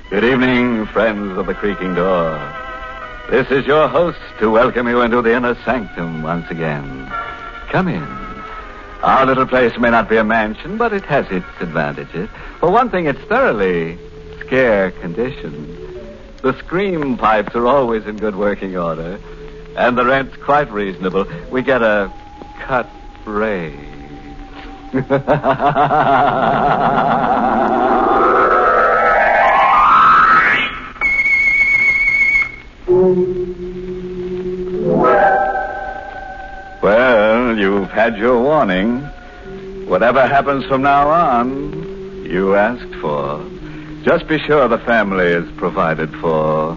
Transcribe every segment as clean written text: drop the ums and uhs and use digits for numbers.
Good evening, friends of the creaking door. This is your host to welcome you into the inner sanctum once again. Come in. Our little place may not be a mansion, but it has its advantages. For one thing, it's thoroughly scare conditioned. The scream pipes are always in good working order, and the rent's quite reasonable. We get a cut rate. Well, you've had your warning. Whatever happens from now on, you asked for. Just be sure the family is provided for.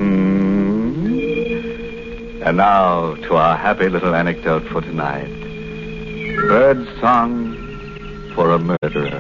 And now to our happy little anecdote for tonight. Bird song for a murderer.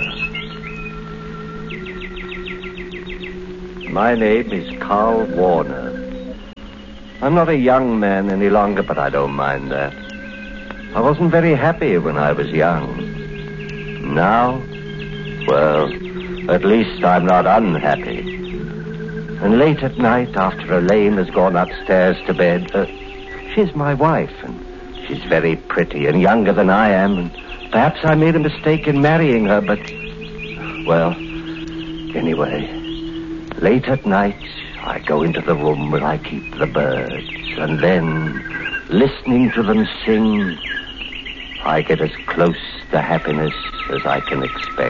My name is Carl Warner. I'm not a young man any longer, but I don't mind that. I wasn't very happy when I was young. Now, well, at least I'm not unhappy. And late at night, after Elaine has gone upstairs to bed, she's my wife, and she's very pretty and younger than I am, and perhaps I made a mistake in marrying her, but, well, anyway, late at night, I go into the room where I keep the birds, and then, listening to them sing, I get as close to happiness as I can expect.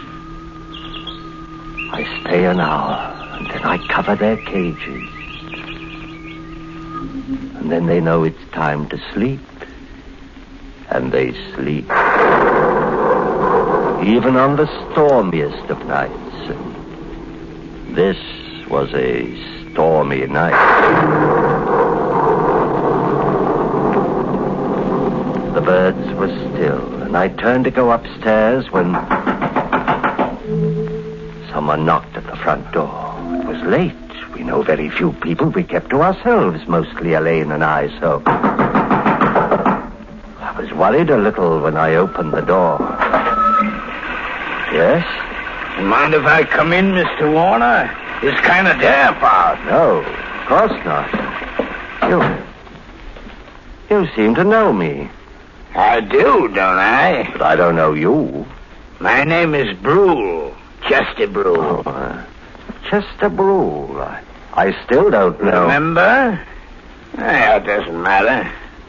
I stay an hour, and then I cover their cages. And then they know it's time to sleep. And they sleep. Even on the stormiest of nights. And this was a stormy night. The birds were still, and I turned to go upstairs when someone knocked at the front door. It was late. We know very few people. We kept to ourselves, mostly Elaine and I, so I was worried a little when I opened the door. Yes? Mind if I come in, Mr. Warner? It's kind of damp out. No, of course not. You seem to know me. I do, don't I? But I don't know you. My name is Brule. Chester Brule. Oh, Chester Brule. I still don't know. Remember? It doesn't matter.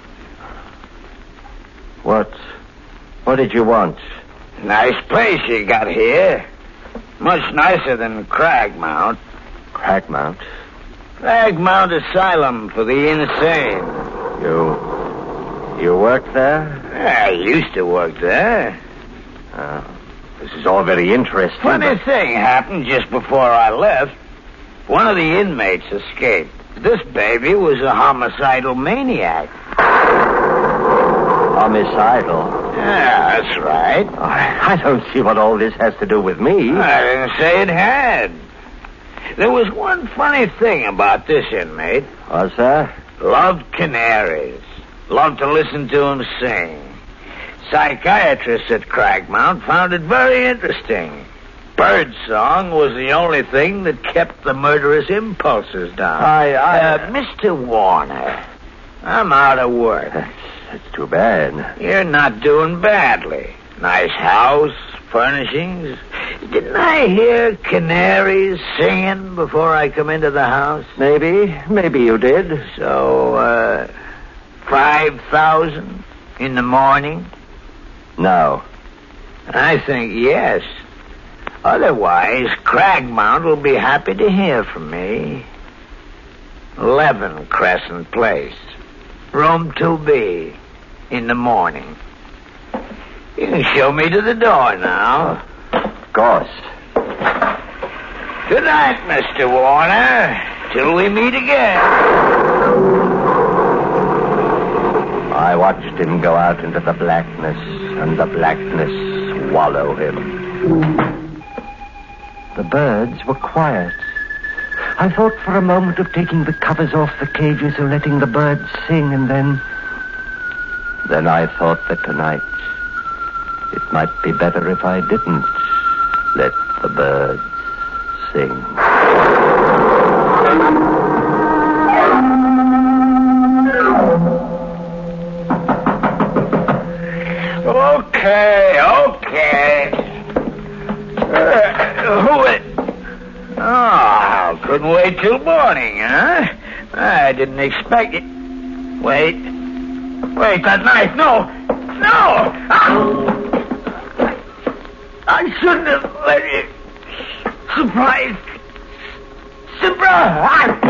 What did you want? Nice place you got here. Much nicer than Cragmount. Cragmount? Cragmount Asylum for the insane. You work there? I used to work there. This is all very interesting. Funny thing happened just before I left. One of the inmates escaped. This baby was a homicidal maniac. Homicidal? Yeah, that's right. I don't see what all this has to do with me. I didn't say it had. There was one funny thing about this inmate. Was there? Loved canaries. Loved to listen to him sing. Psychiatrists at Cragmount found it very interesting. Birdsong was the only thing that kept the murderous impulses down. Mr. Warner, I'm out of work. That's too bad. You're not doing badly. Nice house, furnishings. Didn't I hear canaries singing before I come into the house? Maybe you did. So, 5,000 in the morning? No. I think yes. Otherwise, Cragmount will be happy to hear from me. 11 Crescent Place. Room 2B. In the morning. You can show me to the door now. Of course. Good night, Mr. Warner. Till we meet again. I watched him go out into the blackness, and the blackness swallow him. The birds were quiet. I thought for a moment of taking the covers off the cages and letting the birds sing, and then I thought that tonight it might be better if I didn't let the birds sing. Okay. Who is... Oh, couldn't wait till morning, huh? I didn't expect it. Wait, that knife. No! I shouldn't have let it surprise